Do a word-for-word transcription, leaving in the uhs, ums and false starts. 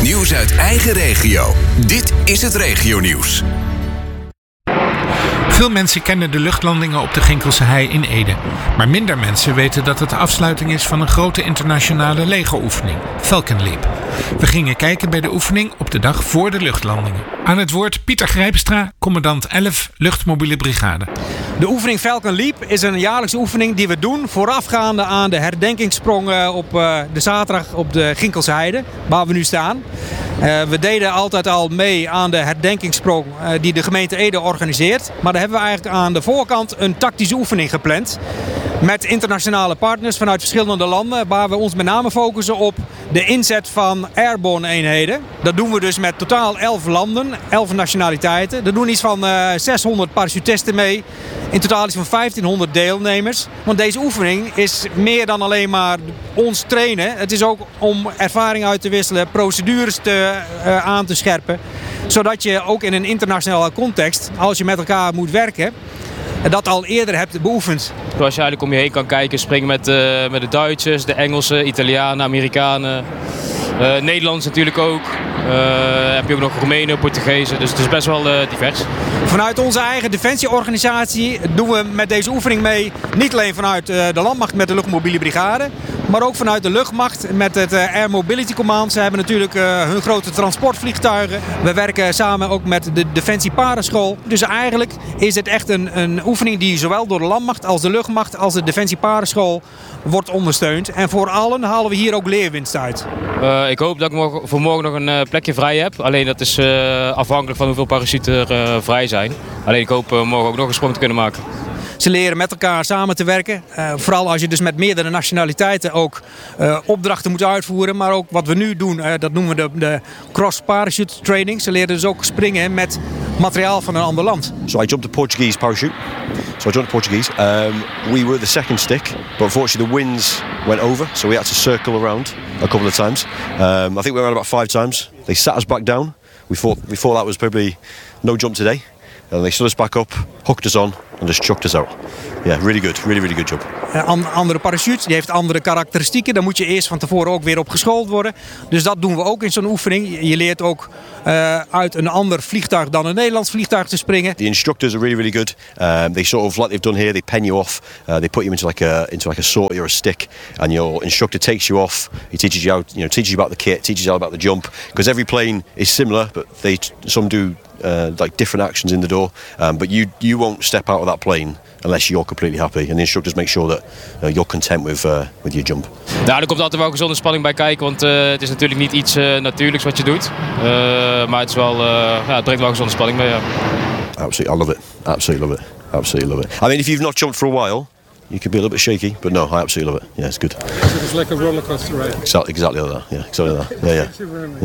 Nieuws uit eigen regio. Dit is het regionieuws. Veel mensen kennen de luchtlandingen op de Ginkelse Hei in Ede. Maar minder mensen weten dat het de afsluiting is van een grote internationale legooefening, Falcon Leap. We gingen kijken bij de oefening op de dag voor de luchtlandingen. Aan het woord Pieter Grijpstra, commandant elf Luchtmobiele Brigade. De oefening Falcon Leap is een jaarlijkse oefening die we doen voorafgaande aan de herdenkingssprong op de zaterdag op de Ginkelse Heide, waar we nu staan. Uh, we deden altijd al mee aan de herdenkingssprong uh, die de gemeente Ede organiseert. Maar daar hebben we eigenlijk aan de voorkant een tactische oefening gepland. Met internationale partners vanuit verschillende landen. Waar we ons met name focussen op de inzet van airborne eenheden. Dat doen we dus met totaal elf landen, elf nationaliteiten. Er doen iets van uh, zeshonderd parachutisten mee. In totaal iets van vijftienhonderd deelnemers. Want deze oefening is meer dan alleen maar ons trainen. Het is ook om ervaring uit te wisselen, procedures te, uh, aan te scherpen. Zodat je ook in een internationale context, als je met elkaar moet werken, dat al eerder hebt beoefend. Zoals je eigenlijk om je heen kan kijken, springen met, uh, met de Duitsers, de Engelsen, Italianen, Amerikanen. Uh, Nederlands natuurlijk ook. Uh, heb je ook nog Roemenen, Portugezen, dus het is best wel uh, divers. Vanuit onze eigen defensieorganisatie doen we met deze oefening mee. Niet alleen vanuit uh, de landmacht met de luchtmobiele brigade, maar ook vanuit de luchtmacht met het uh, Air Mobility Command. Ze hebben natuurlijk uh, hun grote transportvliegtuigen. We werken samen ook met de Defensie Parenschool. Dus eigenlijk is het echt een, een oefening die zowel door de landmacht als de luchtmacht als de Defensie Parenschool wordt ondersteund. En voor allen halen we hier ook leerwinst uit. Uh, ik hoop dat ik morgen, voor morgen nog een uh, plekje vrij heb. Alleen dat is uh, afhankelijk van hoeveel parachuten er uh, vrij zijn. Alleen ik hoop uh, morgen ook nog een sprong te kunnen maken. Ze leren met elkaar samen te werken. Uh, vooral als je dus met meerdere nationaliteiten ook uh, opdrachten moet uitvoeren. Maar ook wat we nu doen, uh, dat noemen we de, de cross parachute training. Ze leren dus ook springen met materiaal van een ander land. So I jumped the Portuguese parachute. So I jumped the Portuguese. Um, we were the second stick, but unfortunately the winds went over, so we had to circle around a couple of times. Um, I think we were around about five times. They sat us back down. We thought we thought that was probably no jump today. And they stood us back up, hooked us on and just chucked us out. Yeah, really good. Really, really good job. Een andere parachute, die heeft andere karakteristieken. Daar moet je eerst van tevoren ook weer op geschoold worden. Dus dat doen we ook in zo'n oefening. Je leert ook uh, uit een ander vliegtuig dan een Nederlands vliegtuig te springen. The instructors are really, really good. Um, they sort of, like they've done here, they pen you off. Uh, they put you into like a into like a sortie or a stick, and your instructor takes you off. He teaches you how, you know, teaches you about the kit, teaches you all about the jump. Because every plane is similar, but they some do uh, like different actions in the door. Um, but you you won't step out of that plane unless you're completely happy. And the instructors make sure that uh, you're content with, uh, with your jump. Nou, er komt altijd wel gezonde spanning bij kijken, want uh, het is natuurlijk niet iets uh, natuurlijks wat je doet. Uh, maar het, is wel, uh, ja, het brengt wel gezonde spanning mee, ja. Absolutely, I love it. Absolutely love it. Absolutely love it. I mean, if you've not jumped for a while, you could be a little bit shaky, but no, I absolutely love it. Yeah, it's good. So it's like a roller coaster ride. Exactly, exactly like that. Yeah, exactly like that. Yeah, yeah.